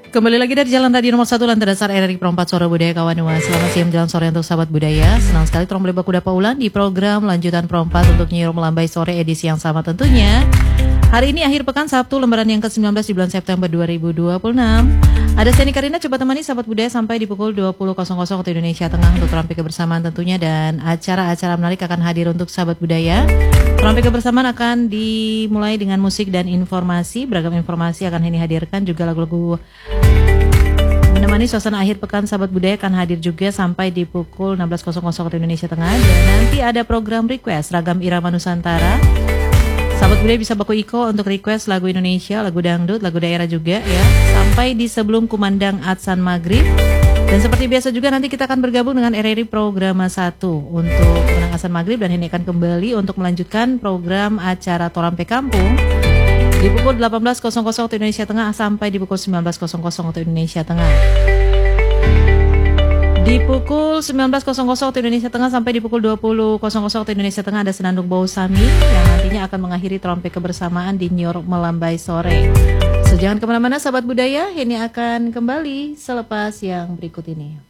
Kembali lagi dari Jalan Radio nomor 1 Lantai Dasar RRI Perempat Suara Budaya Kawanua. Selamat siang jalan sore untuk sahabat budaya. Senang sekali Trom Leba Kuda Paulan di program lanjutan Perempat untuk Nyirum Melambai Sore edisi yang sama tentunya. Hari ini akhir pekan Sabtu lembaran yang ke-19 di bulan September 2026. Ada Seni Karina coba temani sahabat budaya sampai di pukul 20.00 waktu Indonesia Tengah untuk Terampil Kebersamaan tentunya, dan acara-acara menarik akan hadir untuk sahabat budaya. Terampil Kebersamaan akan dimulai dengan musik dan informasi. Beragam informasi akan ini hadirkan, juga lagu-lagu menemani suasana akhir pekan sahabat budaya akan hadir juga sampai di pukul 16.00 waktu Indonesia Tengah. Dan nanti ada program request ragam irama Nusantara. Sahabat budaya bisa baku iko untuk request lagu Indonesia, lagu dangdut, lagu daerah juga ya, sampai di sebelum kumandang adzan maghrib. Dan seperti biasa juga nanti kita akan bergabung dengan RRI Program 1 untuk menang adzan maghrib, dan ini akan kembali untuk melanjutkan program acara Torampe Kampung di pukul 18.00 waktu Indonesia Tengah sampai di pukul 19.00 waktu Indonesia Tengah. Di pukul 19.00 waktu Indonesia Tengah sampai di pukul 20.00 waktu Indonesia Tengah ada Senandung Bau Sami yang nantinya akan mengakhiri Terampil Kebersamaan di Nyirum Melambai Sore. So, jangan kemana-mana sahabat budaya, ini akan kembali selepas yang berikut ini.